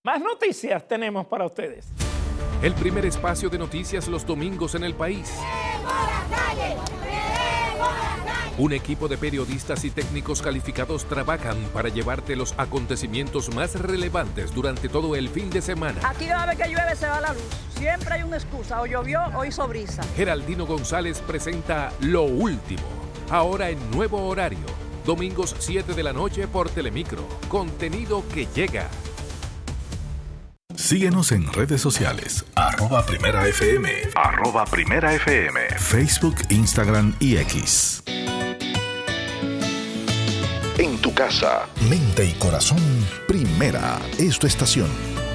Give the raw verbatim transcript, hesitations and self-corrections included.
Más noticias tenemos para ustedes. El primer espacio de noticias los domingos en el país. Un equipo de periodistas y técnicos calificados trabajan para llevarte los acontecimientos más relevantes durante todo el fin de semana. Aquí cada vez que llueve se va la luz. Siempre hay una excusa. O llovió o hizo brisa. Geraldino González presenta Lo Último. Ahora en nuevo horario. Domingos siete de la noche por Telemicro. Contenido que llega. Síguenos en redes sociales. Arroba Primera F M. Arroba Primera F M. Facebook, Instagram y X. En tu casa, mente y corazón, Primera es tu estación.